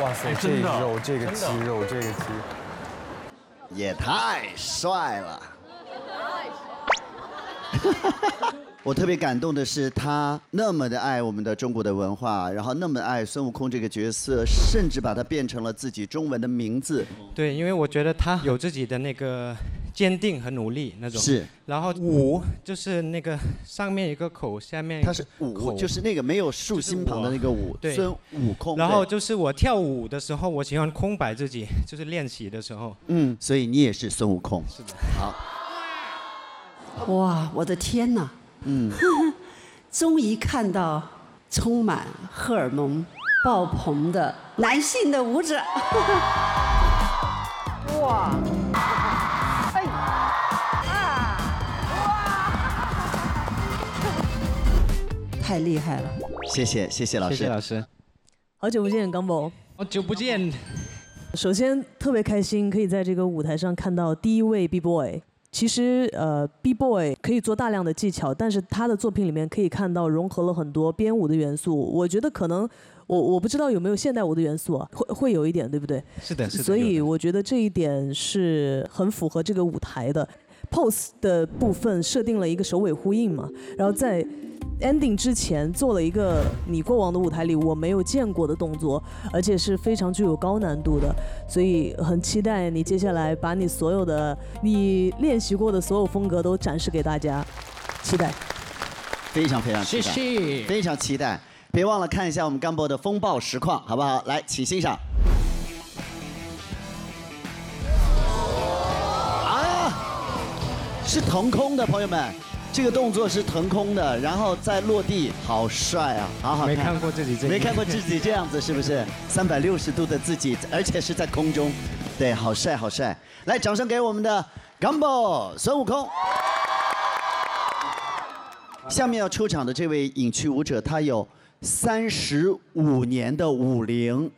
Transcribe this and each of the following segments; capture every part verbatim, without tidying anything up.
哇塞，这个肉，这个肌肉，这个肌， 也太帅了。我特别感动的是，他那么的爱我们的中国的文化，然后那么爱孙悟空这个角色，甚至把它变成了自己中文的名字。 对，因为我觉得他有自己的那个坚定和努力那种。 是。 然后悟就是那个上面一个口，下面他是悟，就是那个没有竖心旁的那个悟， 对， 孙悟空。 然后就是我跳舞的时候，我喜欢空摆自己，就是练习的时候。 嗯，所以你也是孙悟空。 是的。 好。 哇，我的天哪！ 嗯， 终于看到充满荷尔蒙爆棚的男性的舞者。哇！哎啊！哇！太厉害了！ 谢谢谢谢老师， 谢谢老师。 好久不见，刚宝。 好久不见。 首先特别开心，可以在这个舞台上看到第一位 B boy。其实，呃 ，B boy 可以做大量的技巧，但是他的作品里面可以看到融合了很多编舞的元素。我觉得可能，我我不知道有没有现代舞的元素啊，会会有一点，对不对？ 是的，是的。 所以我觉得这一点是很符合这个舞台的。pose 的部分设定了一个首尾呼应嘛，然后在 ending 之前做了一个你过往的舞台里我没有见过的动作，而且是非常具有高难度的，所以很期待你接下来把你所有的你练习过的所有风格都展示给大家，期待。 非常非常期待， 谢谢， 非常期待。别忘了看一下我们 Gumbo 的风暴实况，好不好？来，请欣赏。是腾空的，朋友们，这个动作是腾空的，然后再落地，好帅啊！好好看。 没看过自己这样， 没看过自己这样子，是不是？三百六十度的自己，而且是在空中，对，好帅，好帅！来，掌声给我们的 Gumbo 孙悟空。下面要出场的这位隐区舞者，他有三十五年的舞龄。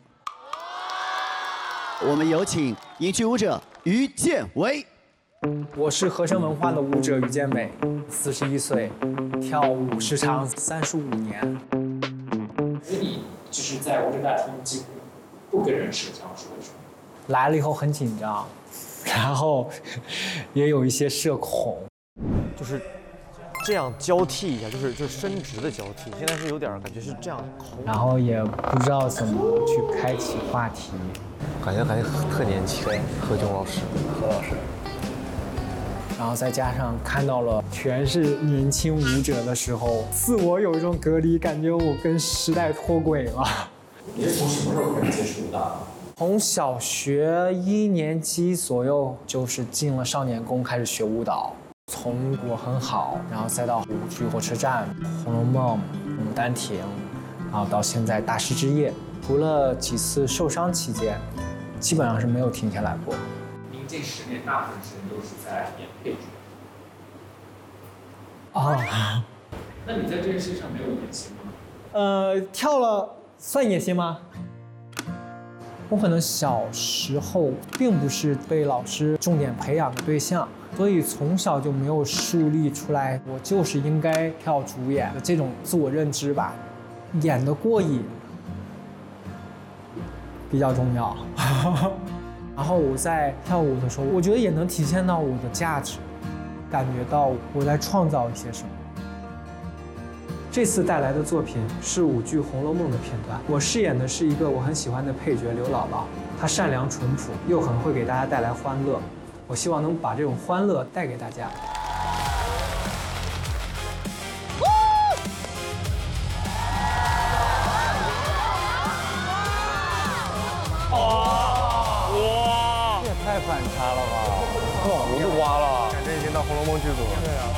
我们有请隐区舞者于建伟。 我是和声文化的舞者于建伟，四十一岁，跳舞时长三十五年。 所以你就是在舞者大厅几乎不跟人社交，说一说。 来了以后很紧张，然后也有一些社恐， 就是这样交替一下，就是就是伸直的交替。现在是有点感觉是这样， 然后也不知道怎么去开启话题， 感觉感觉特年轻。何炅老师，何老师。 然后再加上看到了全是年轻舞者的时候，自我有一种隔离，感觉我跟时代脱轨了。 你是从什么时候开始接触舞蹈？ 从小学一年级左右，就是进了少年宫开始学舞蹈。从我很好，然后再到舞剧火车站、红楼梦、牡丹亭，然后到现在大师之夜，除了几次受伤期间，基本上是没有停下来过。 您这十年大部分时间都是在演配角。 啊， 那你在这件事上没有野心吗？ 呃，跳了算野心吗？我可能小时候并不是被老师重点培养的对象，所以从小就没有树立出来我就是应该跳主演的这种自我认知吧。演得过瘾比较重要。然后我在跳舞的时候，我觉得也能体现到我的价值，感觉到我在创造一些什么。这次带来的作品是舞剧《红楼梦》的片段，我饰演的是一个我很喜欢的配角刘姥姥，她善良淳朴，又很会给大家带来欢乐。我希望能把这种欢乐带给大家。 太反差了吧！这网子都挖了，感觉已经到《红楼梦》剧组了。对啊。